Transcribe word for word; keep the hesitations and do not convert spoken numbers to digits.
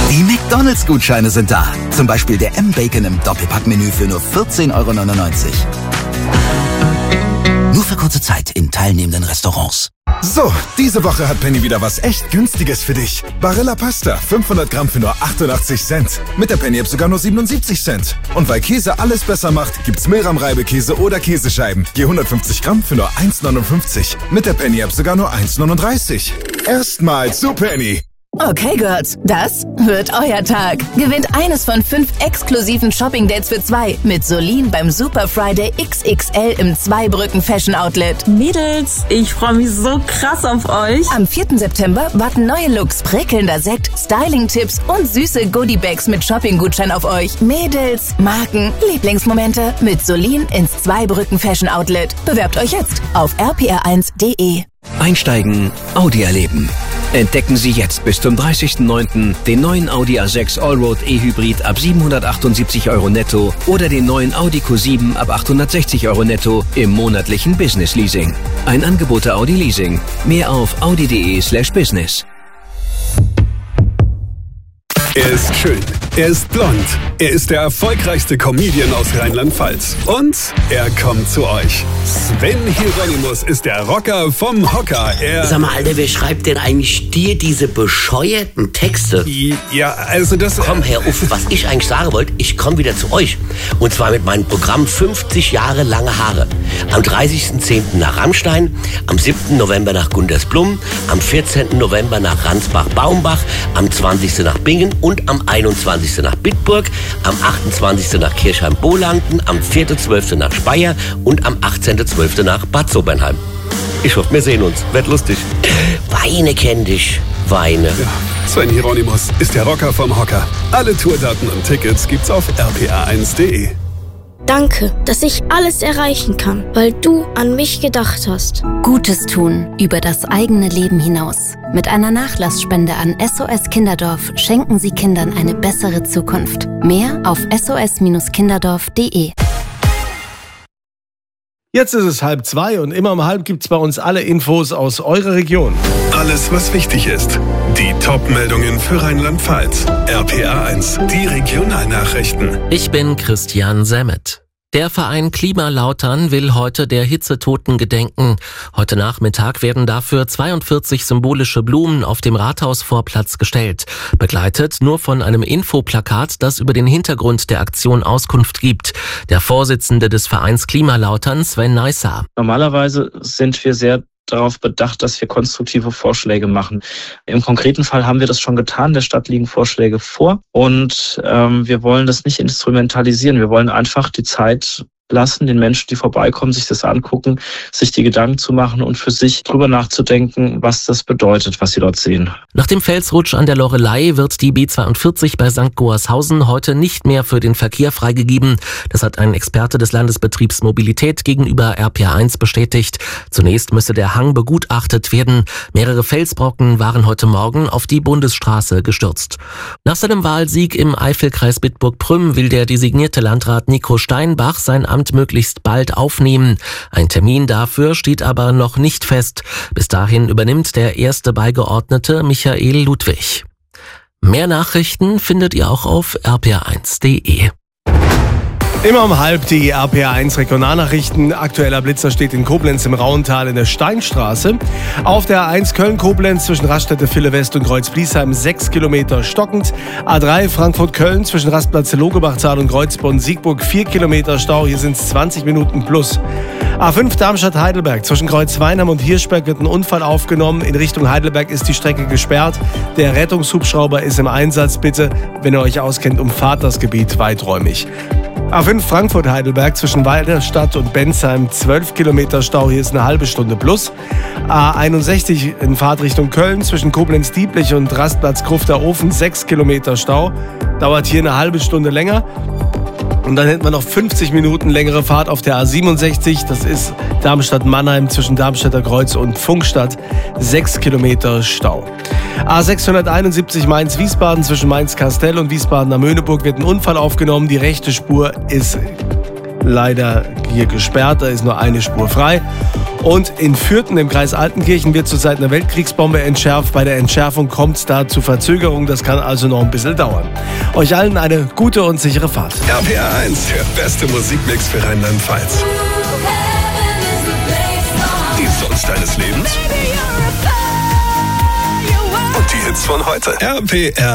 Die McDonalds-Gutscheine sind da. Zum Beispiel der M-Bacon im Doppelpack-Menü für nur vierzehn Euro neunundneunzig. Nur für kurze Zeit in teilnehmenden Restaurants. So, diese Woche hat Penny wieder was echt Günstiges für dich. Barilla Pasta, fünfhundert Gramm für nur achtundachtzig Cent. Mit der Penny-App sogar nur siebenundsiebzig Cent. Und weil Käse alles besser macht, gibt's Milram-Reibekäse oder Käsescheiben. Je hundertfünfzig Gramm für nur eins neunundfünfzig. Mit der Penny-App sogar nur eins neununddreißig. Erstmal zu Penny. Okay, Girls, das wird euer Tag. Gewinnt eines von fünf exklusiven Shopping-Dates für zwei mit Solin beim Super Friday X X L im Zweibrücken Fashion Outlet. Mädels, ich freue mich so krass auf euch. Am vierten September warten neue Looks, prickelnder Sekt, Styling-Tipps und süße Goodie-Bags mit Shopping-Gutschein auf euch. Mädels, Marken, Lieblingsmomente mit Solin ins Zweibrücken Fashion Outlet. Bewerbt euch jetzt auf r p r eins punkt d e. Einsteigen, Audi erleben. Entdecken Sie jetzt bis zum dreißigsten neunten den neuen Audi A sechs Allroad E-Hybrid ab siebenhundertachtundsiebzig Euro netto oder den neuen Audi Q sieben ab achthundertsechzig Euro netto im monatlichen Business Leasing. Ein Angebot der Audi Leasing. Mehr auf audi punkt de slash business. Er ist schön, er ist blond, er ist der erfolgreichste Comedian aus Rheinland-Pfalz. Und er kommt zu euch. Sven Hieronymus ist der Rocker vom Hocker. Er Sag mal, Alter, wer schreibt denn eigentlich dir diese bescheuerten Texte? Ja, also das... Komm, Herr Uff, was ich eigentlich sagen wollte, ich komme wieder zu euch. Und zwar mit meinem Programm fünfzig Jahre lange Haare. Am dreißigsten zehnten nach Rammstein, am siebten November nach Gundersblum, am vierzehnten November nach Ransbach-Baumbach, am zwanzigsten nach Bingen und am einundzwanzigsten nach Bitburg, am achtundzwanzigsten nach Kirchheim-Bolanden, am vierten zwölften nach Speyer und am achtzehnten zwölften nach Bad Sobernheim. Ich hoffe, wir sehen uns. Wird lustig. Weine kenn dich. Weine. Ja, Sven Hieronymus ist der Rocker vom Hocker. Alle Tourdaten und Tickets gibt's auf r p r eins punkt de. Danke, dass ich alles erreichen kann, weil du an mich gedacht hast. Gutes tun über das eigene Leben hinaus. Mit einer Nachlassspende an S O S Kinderdorf schenken Sie Kindern eine bessere Zukunft. Mehr auf s o s kinderdorf punkt de. Jetzt ist es halb zwei und immer um halb gibt's bei uns alle Infos aus eurer Region. Alles, was wichtig ist. Die Top-Meldungen für Rheinland-Pfalz. R P R eins, die Regionalnachrichten. Ich bin Christian Semmet. Der Verein Klimalautern will heute der Hitzetoten gedenken. Heute Nachmittag werden dafür zweiundvierzig symbolische Blumen auf dem Rathausvorplatz gestellt. Begleitet nur von einem Infoplakat, das über den Hintergrund der Aktion Auskunft gibt. Der Vorsitzende des Vereins Klimalautern, Sven Neisser. Normalerweise sind wir sehr darauf bedacht, dass wir konstruktive Vorschläge machen. Im konkreten Fall haben wir das schon getan. Der Stadt liegen Vorschläge vor und ähm, wir wollen das nicht instrumentalisieren. Wir wollen einfach die Zeit lassen, den Menschen, die vorbeikommen, sich das angucken, sich die Gedanken zu machen und für sich drüber nachzudenken, was das bedeutet, was sie dort sehen. Nach dem Felsrutsch an der Loreley wird die B zweiundvierzig bei Sankt Goarshausen heute nicht mehr für den Verkehr freigegeben. Das hat ein Experte des Landesbetriebs Mobilität gegenüber R P R eins bestätigt. Zunächst müsse der Hang begutachtet werden. Mehrere Felsbrocken waren heute Morgen auf die Bundesstraße gestürzt. Nach seinem Wahlsieg im Eifelkreis Bitburg-Prüm will der designierte Landrat Nico Steinbach sein Amt möglichst bald aufnehmen. Ein Termin dafür steht aber noch nicht fest. Bis dahin übernimmt der erste Beigeordnete Michael Ludwig. Mehr Nachrichten findet ihr auch auf r p r eins punkt de. Immer um halb die R P R eins Regionalnachrichten. Aktueller Blitzer steht in Koblenz im Rauental in der Steinstraße. Auf der A eins Köln-Koblenz zwischen Raststätte Ville West und Kreuz-Bliesheim sechs Kilometer stockend. A drei Frankfurt-Köln zwischen Rastplatz Logebachtal und Kreuzbonn-Siegburg vier Kilometer Stau. Hier sind es zwanzig Minuten plus. A fünf Darmstadt-Heidelberg zwischen Kreuzweinheim und Hirschberg wird ein Unfall aufgenommen. In Richtung Heidelberg ist die Strecke gesperrt. Der Rettungshubschrauber ist im Einsatz. Bitte, wenn ihr euch auskennt, umfahrt das Gebiet weiträumig. A fünf Frankfurt-Heidelberg zwischen Walderstadt und Bensheim zwölf Kilometer Stau, hier ist eine halbe Stunde plus. A einundsechzig in Fahrtrichtung Köln zwischen Koblenz-Dieblich und Rastplatz Grufter-Ofen sechs Kilometer Stau, dauert hier eine halbe Stunde länger. Und dann hätten wir noch fünfzig Minuten längere Fahrt auf der A siebenundsechzig. Das ist Darmstadt-Mannheim zwischen Darmstädter Kreuz und Funkstadt. sechs Kilometer Stau. A sechshunderteinundsiebzig Mainz-Wiesbaden zwischen Mainz-Kastell und Wiesbaden-Möhneburg wird ein Unfall aufgenommen. Die rechte Spur ist leider hier gesperrt. Da ist nur eine Spur frei. Und in Fürthen im Kreis Altenkirchen wird zurzeit eine Weltkriegsbombe entschärft. Bei der Entschärfung kommt es da zu Verzögerung. Das kann also noch ein bisschen dauern. Euch allen eine gute und sichere Fahrt. R P R eins, der beste Musikmix für Rheinland-Pfalz. Die Songs deines Lebens und die Hits von heute. R P R